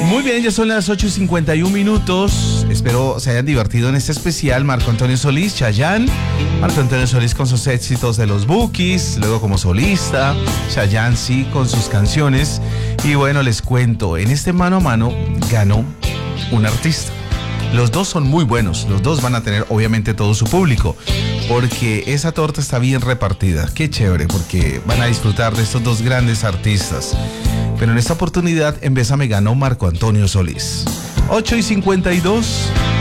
Muy bien, ya son las 8:51. Espero se hayan divertido en este especial. Marco Antonio Solís, Chayanne. Marco Antonio Solís con sus éxitos de los Bukis, luego como solista. Chayanne sí con sus canciones. Y bueno, les cuento, en este mano a mano ganó un artista. Los dos son muy buenos, los dos van a tener obviamente todo su público, porque esa torta está bien repartida. Qué chévere, porque van a disfrutar de estos dos grandes artistas. Pero en esta oportunidad en Bésame ganó Marco Antonio Solís. 8:52.